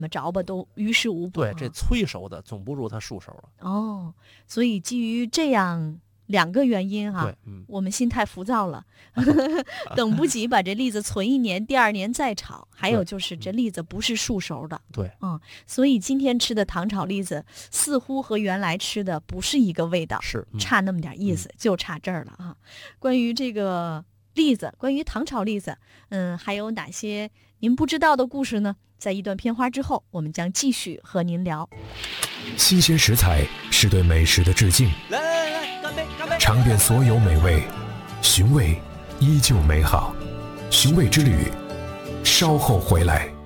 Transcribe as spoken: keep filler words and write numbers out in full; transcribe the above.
么着吧都于事无补。 对，这催熟的总不如它熟熟的。 哦，所以基于这样两个原因哈、 对，嗯， 我们心态浮躁了，等不及把这栗子存一年，第二年再炒。还有就是这栗子不是熟熟的， 对， 嗯，所以今天吃的糖炒栗子似乎和原来吃的不是一个味道， 是、嗯、 差那么点意思，嗯、就差这儿了啊。关于这个栗子，关于糖炒栗子，嗯，还有哪些您不知道的故事呢？在一段片花之后，我们将继续和您聊。 新鲜食材是对美食的致敬， 来来来，干杯干杯！ 尝遍所有美味，寻味依旧美好。寻味之旅，稍后回来。